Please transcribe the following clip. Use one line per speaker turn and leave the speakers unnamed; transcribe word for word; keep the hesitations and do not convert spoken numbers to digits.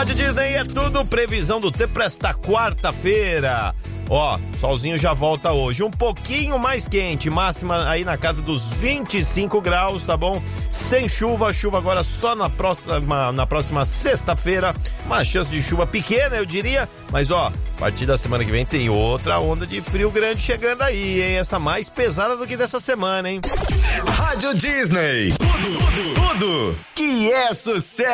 Rádio Disney é tudo, previsão do tempo para esta quarta-feira. Ó, solzinho já volta hoje, um pouquinho mais quente, máxima aí na casa dos vinte e cinco graus, tá bom? Sem chuva, chuva agora só na próxima, na próxima sexta-feira, uma chance de chuva pequena, eu diria, mas ó, a partir da semana que vem tem outra onda de frio grande chegando aí, hein? Essa mais pesada do que dessa semana, hein?
Rádio Disney, tudo, tudo, tudo que é sucesso.